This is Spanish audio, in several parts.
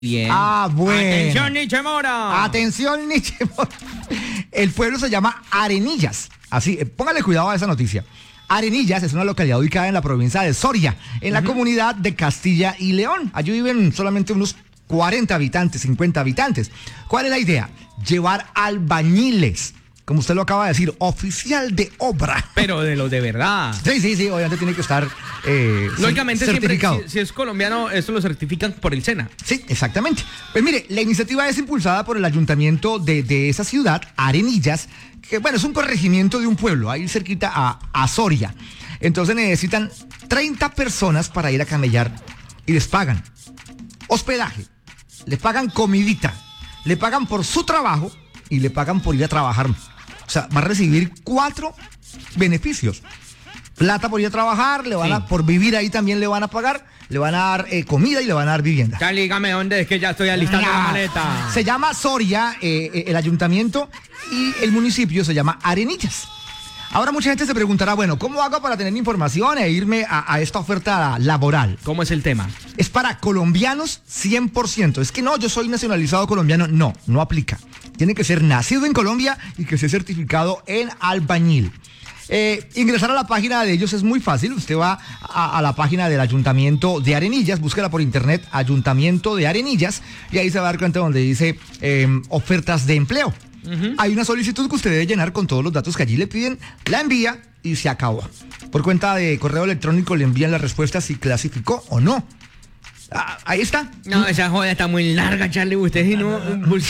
Bien. Ah, bueno. Atención, Nietzsche Mora. Atención, Nietzsche Mora. El pueblo se llama Arenillas. Así, póngale cuidado a esa noticia. Arenillas es una localidad ubicada en la provincia de Soria, en la comunidad de Castilla y León. Allí viven solamente unos 40 habitantes, 50 habitantes. ¿Cuál es la idea? Llevar albañiles, como usted lo acaba de decir, oficial de obra. Pero de los de verdad. Sí, obviamente tiene que estar Lógicamente certificado. siempre, si es colombiano, esto lo certifican por el SENA. Sí, exactamente. Pues mire, la iniciativa es impulsada por el ayuntamiento de esa ciudad, Arenillas, que bueno, es un corregimiento de un pueblo, ahí cerquita a Soria. Entonces necesitan 30 personas para ir a camellar y les pagan hospedaje, les pagan comidita, le pagan por su trabajo y le pagan por ir a trabajar. O sea, va a recibir 4 beneficios. Plata por ir a trabajar, le van a, por vivir ahí también le van a pagar, le van a dar comida y le van a dar vivienda. Cali, dígame dónde es que ya estoy alistando la maleta. Se llama Soria, el ayuntamiento, y el municipio se llama Arenillas. Ahora mucha gente se preguntará, bueno, ¿cómo hago para tener información e irme a esta oferta laboral? ¿Cómo es el tema? Es para colombianos 100%. Es que no, yo soy nacionalizado colombiano. No aplica. Tiene que ser nacido en Colombia y que sea certificado en albañil. Ingresar a la página de ellos es muy fácil. Usted va a la página del Ayuntamiento de Arenillas, búsquela por internet, Ayuntamiento de Arenillas, y ahí se va a dar cuenta donde dice ofertas de empleo. Hay una solicitud que usted debe llenar con todos los datos que allí le piden, la envía y se acabó. Por cuenta de correo electrónico le envían la respuesta si clasificó o no. Ahí está. No, esa joda está muy larga, Charlie. Usted si no...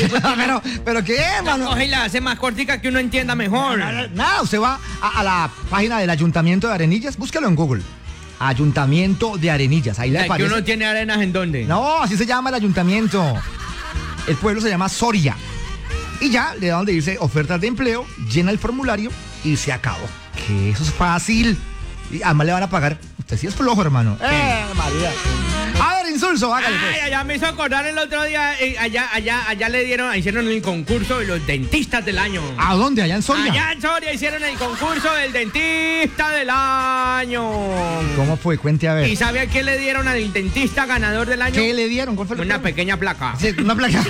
pero ¿qué, mano? Coge y la hace más cortica que uno entienda mejor. Nada, usted va a la página del Ayuntamiento de Arenillas, búsquelo en Google. Ayuntamiento de Arenillas, ahí le aparece. ¿Que uno tiene arenas en dónde? No, así se llama el ayuntamiento. El pueblo se llama Soria. Y ya le da donde dice ofertas de empleo, llena el formulario y se acabó. Que eso es fácil. Y además le van a pagar. Usted sí es flojo, hermano. María. A ver, Insulso, hágale. Ay, allá me hizo acordar el otro día. Allá le hicieron el concurso de los dentistas del año. ¿A dónde? Allá en Soria. Allá en Soria hicieron el concurso del dentista del año. ¿Cómo fue? Cuente a ver. ¿Y sabe a qué le dieron al dentista ganador del año? ¿Qué le dieron? ¿Cuál fue el Una pequeña placa. Sí, una placa.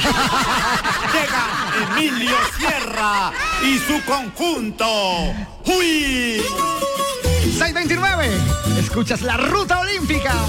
Llega Emilio Sierra y su conjunto. ¡Uy! 629. Escuchas la Ruta Olímpica.